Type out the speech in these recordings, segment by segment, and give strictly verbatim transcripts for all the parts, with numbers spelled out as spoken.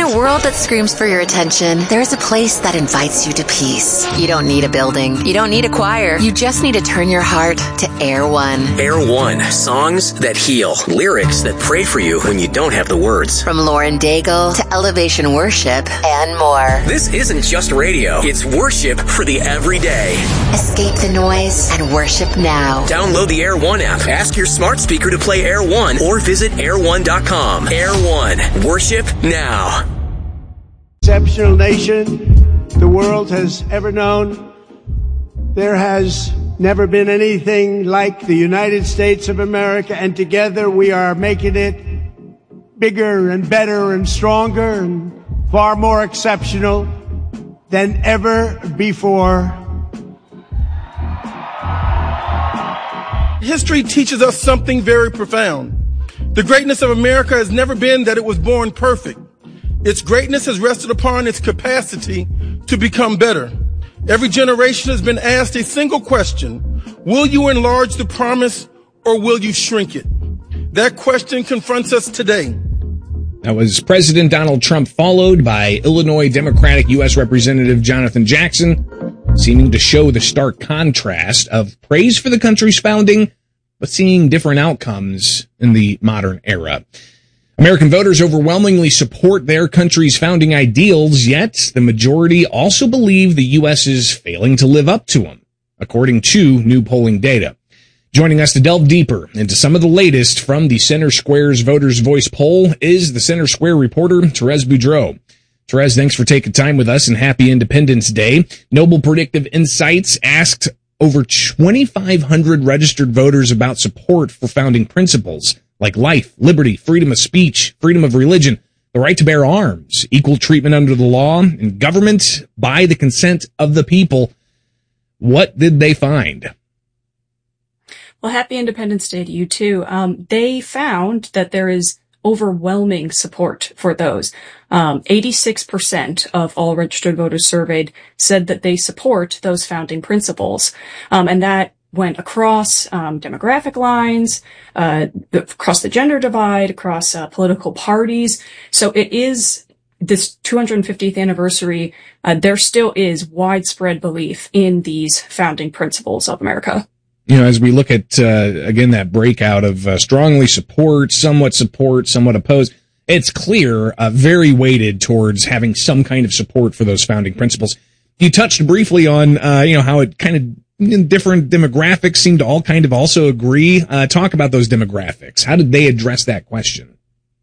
a world that screams for your attention, there's a place that invites you to peace. You don't need a building. You don't need a choir. You just need to turn your heart to Air One. Air One. Songs that heal. Lyrics that pray for you when you don't have the words. From Lauren Daigle to Elevation Worship and more. This isn't just radio. It's worship for the everyday. Escape the noise and worship now. Download the Air One app. Ask your smart speaker to play Air One or visit air one dot com. Air One. Worship now. Exceptional nation the world has ever known. There has never been anything like the United States of America, and together we are making it bigger and better and stronger and far more exceptional than ever before. History teaches us something very profound. The greatness of America has never been that it was born perfect. Its greatness has rested upon its capacity to become better. Every generation has been asked a single question: will you enlarge the promise or will you shrink it? That question confronts us today. That was President Donald Trump, followed by Illinois Democratic U S Representative Jonathan Jackson, seeming to show the stark contrast of praise for the country's founding, but seeing different outcomes in the modern era. American voters overwhelmingly support their country's founding ideals, yet the majority also believe the U S is failing to live up to them, according to new polling data. Joining us to delve deeper into some of the latest from the Center Square's Voters' Voice poll is the Center Square reporter, Therese Boudreau. Therese, thanks for taking time with us, and happy Independence Day. Noble Predictive Insights asked over twenty-five hundred registered voters about support for founding principles like life, liberty, freedom of speech, freedom of religion, the right to bear arms, equal treatment under the law, and government by the consent of the people. What did they find? Well, happy Independence Day to you, too. Um, they found that there is overwhelming support for those. Um, eighty-six percent of all registered voters surveyed said that they support those founding principles. Um, and that went across um, demographic lines, uh, across the gender divide, across uh, political parties. So it is this two hundred fiftieth anniversary. Uh, there still is widespread belief in these founding principles of America. You know, as we look at, uh, again, that breakout of uh, strongly support, somewhat support, somewhat oppose, it's clear, uh, very weighted towards having some kind of support for those founding principles. You touched briefly on, uh, you know, how it kind of, different demographics seem to all kind of also agree. Uh, talk about those demographics. How did they address that question?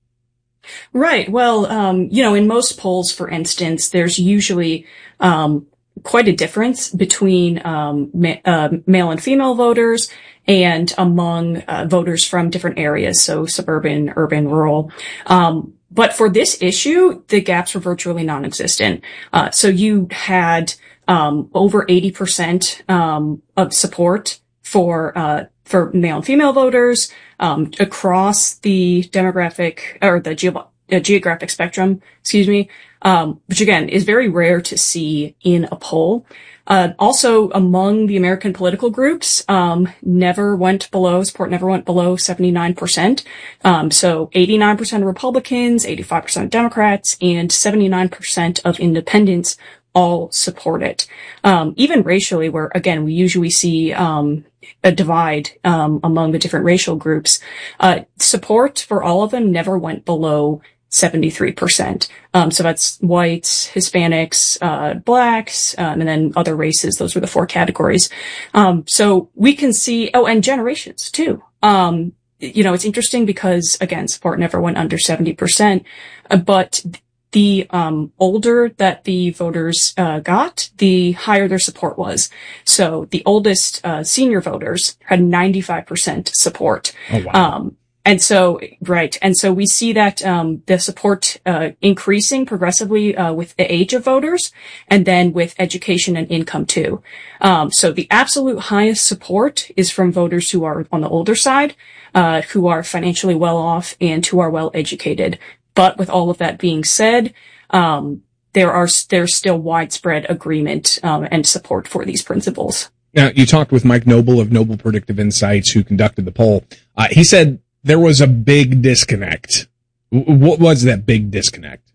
Right. Well, um, you know, in most polls, for instance, there's usually, um, quite a difference between um, ma- uh, male and female voters and among uh, voters from different areas, so suburban, urban, rural. Um, but for this issue, the gaps were virtually non-existent. Uh, so you had um, over eighty percent um, of support for uh, for male and female voters um, across the demographic or the ge- uh, geographic spectrum. Excuse me. Um, which again is very rare to see in a poll. Uh, also among the American political groups, um, never went below, support never went below seventy-nine percent. Um, so eighty-nine percent of Republicans, eighty-five percent of Democrats, and seventy-nine percent of independents all support it. Um, even racially, where again, we usually see, um, a divide, um, among the different racial groups, uh, support for all of them never went below seventy-three percent. Um, so that's whites, Hispanics, uh, blacks, um, and then other races. Those were the four categories. Um, so we can see, oh, and generations too. Um, you know, it's interesting because again, support never went under seventy percent, uh, but the, um, older that the voters, uh, got, the higher their support was. So the oldest, uh, senior voters had ninety-five percent support. Oh, wow. Um, And so, right. And so we see that, um, the support, uh, increasing progressively, uh, with the age of voters and then with education and income too. Um, so the absolute highest support is from voters who are on the older side, uh, who are financially well off and who are well educated. But with all of that being said, um, there are, there's still widespread agreement, um, and support for these principles. Now, you talked with Mike Noble of Noble Predictive Insights, who conducted the poll. Uh, he said there was a big disconnect. W- what was that big disconnect?